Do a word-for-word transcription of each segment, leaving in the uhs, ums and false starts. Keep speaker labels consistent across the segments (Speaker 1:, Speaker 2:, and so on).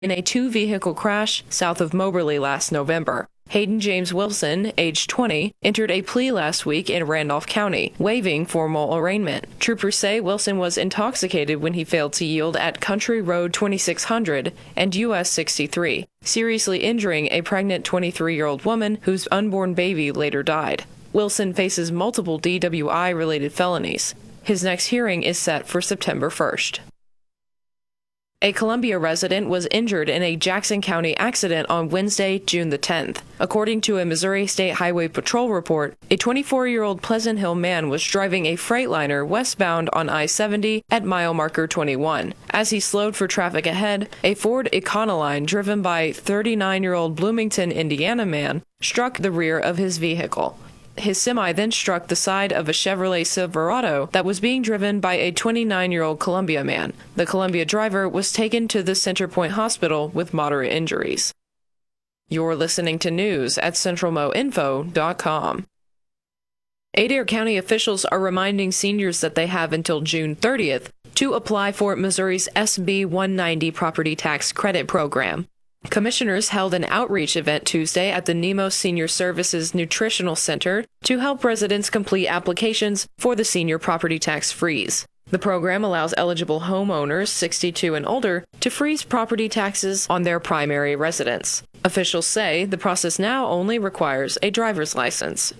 Speaker 1: in a two-vehicle crash south of Moberly last November. Hayden James Wilson, age twenty, entered a plea last week in Randolph County, waiving formal arraignment. Troopers say Wilson was intoxicated when he failed to yield at Country Road twenty-six hundred and U S sixty-three, seriously injuring a pregnant twenty-three-year-old woman whose unborn baby later died. Wilson faces multiple D W I-related felonies. His next hearing is set for September first. A Columbia resident was injured in a Jackson County accident on Wednesday, June the tenth. According to a Missouri State Highway Patrol report, a twenty-four-year-old Pleasant Hill man was driving a Freightliner westbound on I seventy at mile marker twenty-one. As he slowed for traffic ahead, a Ford Econoline driven by thirty-nine-year-old Bloomington, Indiana man struck the rear of his vehicle. His semi then struck the side of a Chevrolet Silverado that was being driven by a twenty-nine-year-old Columbia man. The Columbia driver was taken to the Centerpoint Hospital with moderate injuries. You're listening to news at central mo info dot com. Adair County officials are reminding seniors that they have until June thirtieth to apply for Missouri's S B one ninety property tax credit program. Commissioners held an outreach event Tuesday at the Nemo Senior Services Nutritional Center to help residents complete applications for the senior property tax freeze. The program allows eligible homeowners sixty-two and older to freeze property taxes on their primary residence. Officials say the process now only requires a driver's license.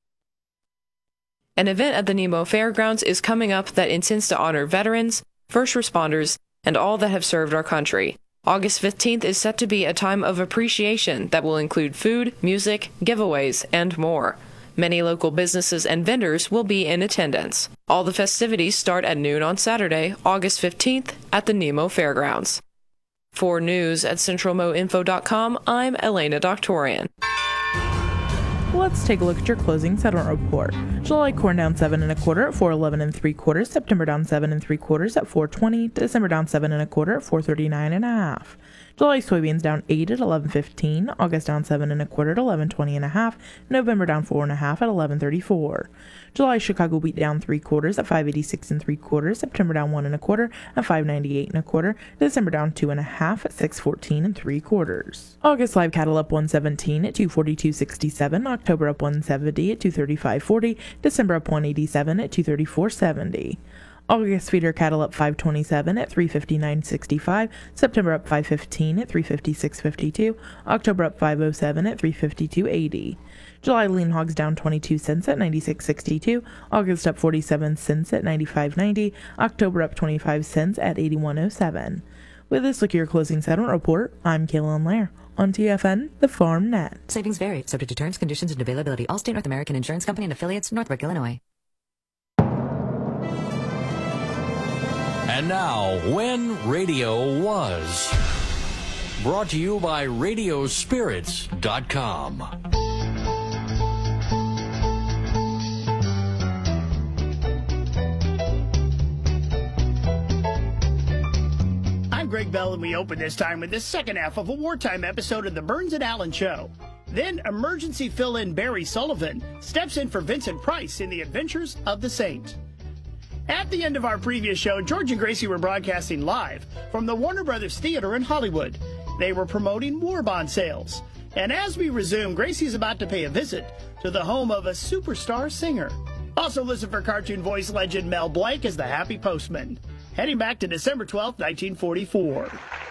Speaker 1: An event at the Nemo Fairgrounds is coming up that intends to honor veterans, first responders, and all that have served our country. August fifteenth is set to be a time of appreciation that will include food, music, giveaways, and more. Many local businesses and vendors will be in attendance. All the festivities start at noon on Saturday, August fifteenth, at the Nemo Fairgrounds. For news at central mo info dot com, I'm Elena Doctorian.
Speaker 2: Let's take a look at your closing settlement report. July corn down seven and a quarter at four eleven and three quarters. September down seven and three quarters at four twenty. December down seven and a quarter at four thirty nine and a half. July soybeans down eight at eleven fifteen. August down seven and a quarter at eleven twenty and a half. November down four and a half at eleven thirty four. July Chicago wheat down three quarters at five eighty six and three quarters. September down one and a quarter at five ninety eight and a quarter. December down two and a half at six fourteen and three quarters. August live cattle up one seventeen at two forty two sixty seven. October up one seventy at two thirty five forty. December up one eighty seven at two thirty four seventy. August feeder cattle up five twenty-seven at three fifty-nine sixty-five. September up five fifteen at three fifty-six fifty-two. October up five oh seven at three fifty-two eighty. July lean hogs down twenty-two cents at ninety-six sixty-two. August up forty-seven cents at ninety-five ninety. October up twenty-five cents at eighty-one oh seven. With this look at your closing settlement report, I'm Kaylin Lair on T F N, the Farm Net.
Speaker 3: Savings vary, subject to terms, conditions, and availability. Allstate North American Insurance Company and affiliates, Northbrook, Illinois.
Speaker 4: And now, When Radio Was. Brought to you by radio spirits dot com.
Speaker 5: I'm Greg Bell, and we open this time with the second half of a wartime episode of the Burns and Allen Show. Then, emergency fill-in Barry Sullivan steps in for Vincent Price in The Adventures of the Saint. At the end of our previous show, George and Gracie were broadcasting live from the Warner Brothers Theater in Hollywood. They were promoting war bond sales. And as we resume, Gracie's about to pay a visit to the home of a superstar singer. Also listen for cartoon voice legend Mel Blanc as the Happy Postman. Heading back to December twelfth, nineteen forty-four.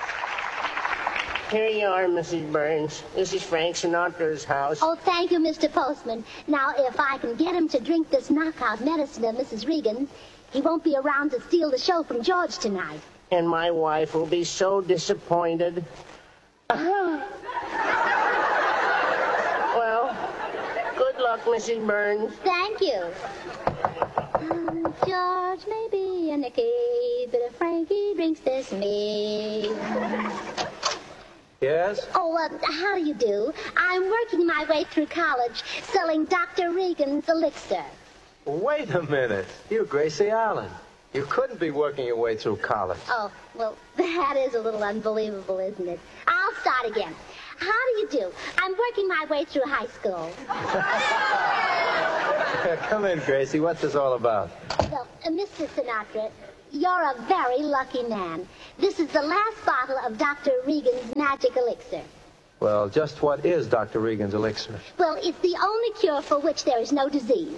Speaker 6: Here you are, Missus Burns. This is Frank Sinatra's house.
Speaker 7: Oh, thank you, Mister Postman. Now, if I can get him to drink this knockout medicine of Missus Regan, he won't be around to steal the show from George tonight.
Speaker 6: And my wife will be so disappointed. Well, good luck, Missus Burns.
Speaker 7: Thank you. Um, George may be a Nicky, but if Frankie drinks this me.
Speaker 8: Yes?
Speaker 7: Oh, uh, how do you do? I'm working my way through college selling Doctor Regan's elixir.
Speaker 8: Wait a minute. You're Gracie Allen. You couldn't be working your way through college.
Speaker 7: Oh, well, that is a little unbelievable, isn't it? I'll start again. How do you do? I'm working my way through high school.
Speaker 8: Come in, Gracie. What's this all about?
Speaker 7: Well, uh, Mister Sinatra, you're a very lucky man. This is the last bottle of Doctor Regan's magic elixir.
Speaker 8: Well, just what is Doctor Regan's elixir?
Speaker 7: Well, it's the only cure for which there is no disease.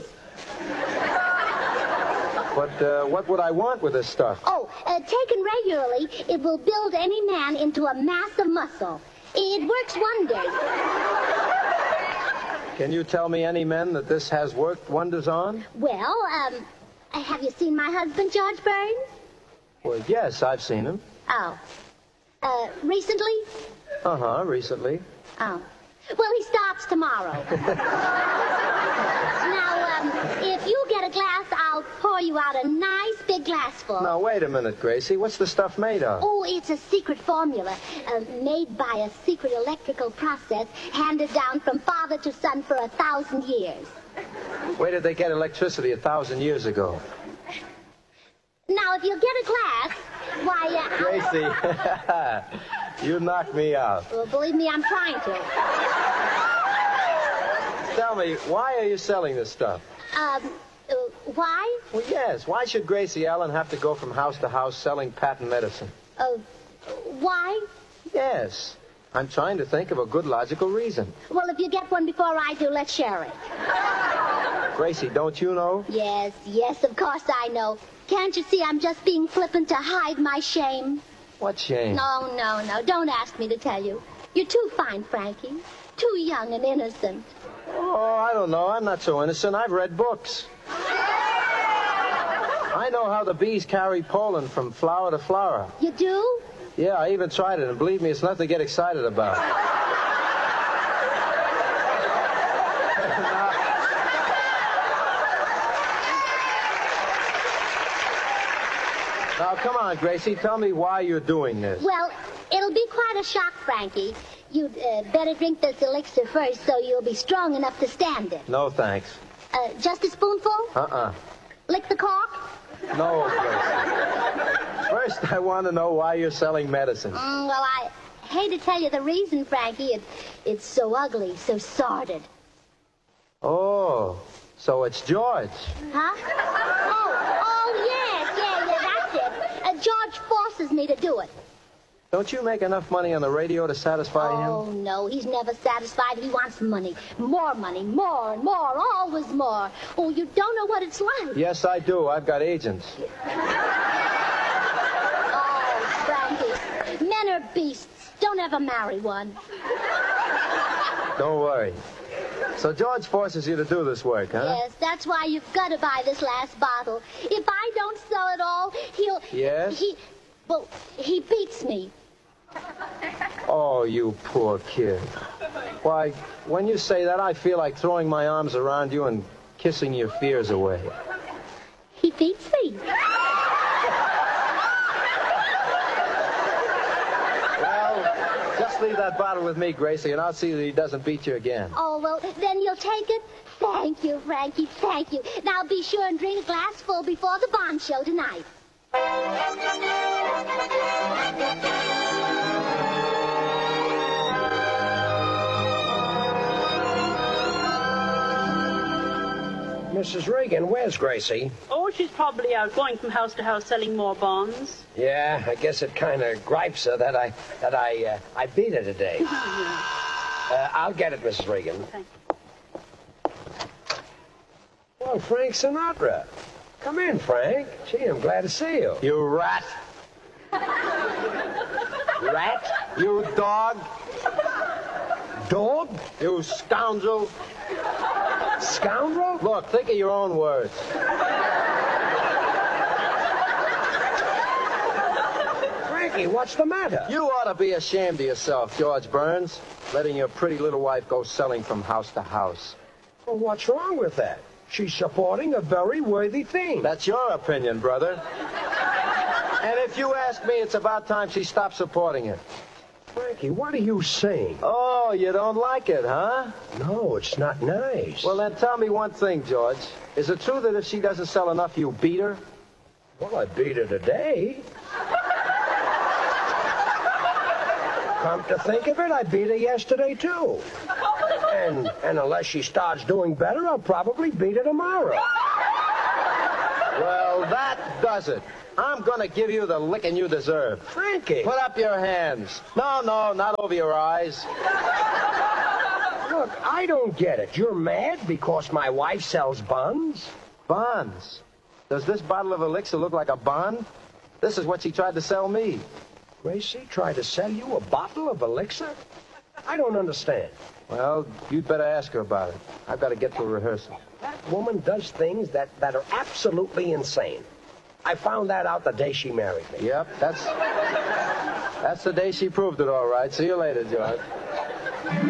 Speaker 8: But uh, what would I want with this stuff?
Speaker 7: Oh, uh, taken regularly, it will build any man into a mass of muscle. It works wonders.
Speaker 8: Can you tell me any men that this has worked wonders on?
Speaker 7: Well, um, have you seen my husband, George Burns?
Speaker 8: Well, yes, I've seen him.
Speaker 7: Oh. Uh, recently?
Speaker 8: Uh-huh, recently.
Speaker 7: Oh. Well, he starts tomorrow. Now, um, if you get a glass, I'll pour you out a nice big glass full.
Speaker 8: Now, wait a minute, Gracie. What's the stuff made of?
Speaker 7: Oh, it's a secret formula, uh, made by a secret electrical process handed down from father to son for a thousand years.
Speaker 8: Where did they get electricity a thousand years ago?
Speaker 7: Now, if you get a glass, why, uh...
Speaker 8: Gracie, you knocked me out.
Speaker 7: Well, believe me, I'm trying to.
Speaker 8: Tell me, why are you selling this stuff?
Speaker 7: Um, uh, why?
Speaker 8: Well, yes. Why should Gracie Allen have to go from house to house selling patent medicine?
Speaker 7: Uh, why?
Speaker 8: Yes. I'm trying to think of a good logical reason.
Speaker 7: Well, if you get one before I do, let's share it.
Speaker 8: Gracie, don't you know?
Speaker 7: Yes, yes, of course I know. Can't you see I'm just being flippant to hide my shame?
Speaker 8: What shame?
Speaker 7: No, no, no. Don't ask me to tell you. You're too fine, Frankie. Too young and innocent.
Speaker 8: Oh, I don't know. I'm not so innocent. I've read books. I know how the bees carry pollen from flower to flower.
Speaker 7: You do?
Speaker 8: Yeah, I even tried it, and believe me, it's nothing to get excited about. Now, come on, Gracie. Tell me why you're doing this.
Speaker 7: Well, it'll be quite a shock, Frankie. You'd uh, better drink this elixir first so you'll be strong enough to stand it.
Speaker 8: No, thanks.
Speaker 7: Uh, just a spoonful?
Speaker 8: Uh-uh.
Speaker 7: Lick the cork?
Speaker 8: No, Gracie. First, I want to know why you're selling medicine.
Speaker 7: Mm, well, I hate to tell you the reason, Frankie. It, it's so ugly, so sordid.
Speaker 8: Oh, so it's George.
Speaker 7: Huh? Oh, oh, yes, yeah, yeah, that's it. Uh, George forces me to do it.
Speaker 8: Don't you make enough money on the radio to satisfy him?
Speaker 7: Oh, no, he's never satisfied. He wants money. More money, more and more, always more. Oh, you don't know what it's like.
Speaker 8: Yes, I do. I've got agents.
Speaker 7: Oh, Frankie, men are beasts. Don't ever marry one.
Speaker 8: Don't worry. So George forces you to do this work, huh?
Speaker 7: Yes, that's why you've got to buy this last bottle. If I don't sell it all, he'll...
Speaker 8: Yes?
Speaker 7: He... Well, he beats me.
Speaker 8: Oh, you poor kid. Why, when you say that, I feel like throwing my arms around you and kissing your fears away.
Speaker 7: He beats me.
Speaker 8: Well, just leave that bottle with me, Gracie, and I'll see that he doesn't beat you again.
Speaker 7: Oh, well, then you'll take it? Thank you, Frankie, thank you. Now be sure and drink a glass full before the Bond show tonight.
Speaker 9: Missus Regan, where's Gracie?
Speaker 10: Oh, she's probably out going from house to house selling more bonds.
Speaker 9: Yeah, I guess it kind of gripes her that I that I uh, I beat her today. uh, I'll get it, Missus Regan.
Speaker 10: Thank you.
Speaker 9: Well, Frank Sinatra. Come in, Frank. Gee, I'm glad to see you.
Speaker 8: You rat.
Speaker 9: Rat?
Speaker 8: You dog.
Speaker 9: Dog?
Speaker 8: You scoundrel.
Speaker 9: Scoundrel?
Speaker 8: Look, think of your own words.
Speaker 9: Frankie, what's the matter?
Speaker 8: You ought to be ashamed of yourself, George Burns, letting your pretty little wife go selling from house to house.
Speaker 9: Well, what's wrong with that? She's supporting a very worthy thing.
Speaker 8: That's your opinion, brother. And if you ask me, it's about time she stopped supporting it.
Speaker 9: Frankie, what are you saying?
Speaker 8: Oh, you don't like it, huh?
Speaker 9: No, it's not nice.
Speaker 8: Well, then tell me one thing, George. Is it true that if she doesn't sell enough, you beat her?
Speaker 9: Well, I beat her today. Come to think of it, I beat her yesterday, too. And, and unless she starts doing better, I'll probably beat her tomorrow.
Speaker 8: Well, that does it. I'm gonna give you the licking you deserve.
Speaker 9: Frankie!
Speaker 8: Put up your hands. No, no, not over your eyes.
Speaker 9: Look, I don't get it. You're mad because my wife sells buns?
Speaker 8: Bonds? Does this bottle of elixir look like a bond? This is what she tried to sell me.
Speaker 9: Gracie tried to sell you a bottle of elixir? I don't understand.
Speaker 8: Well, you'd better ask her about it. I've got to get to a rehearsal.
Speaker 9: That woman does things that, that are absolutely insane. I found that out the day she married me.
Speaker 8: Yep, that's, that's the day she proved it all right. See you later, George.